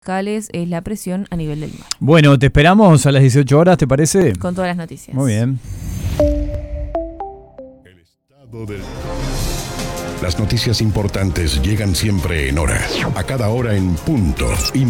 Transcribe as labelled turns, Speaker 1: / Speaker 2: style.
Speaker 1: es la presión a nivel del mar.
Speaker 2: Bueno, te esperamos a las 18 horas, ¿te parece?
Speaker 1: Con todas las noticias.
Speaker 2: Muy bien.
Speaker 3: Las noticias importantes llegan siempre en hora, a cada hora en punto.